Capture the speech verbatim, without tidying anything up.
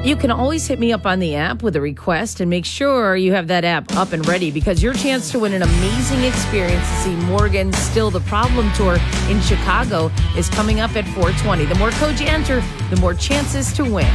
You can always hit me up on the app with a request and make sure you have that app up and ready because your chance to win an amazing experience to see Morgan's Still the Problem tour in Chicago is coming up at four twenty. The more codes you enter, the more chances to win.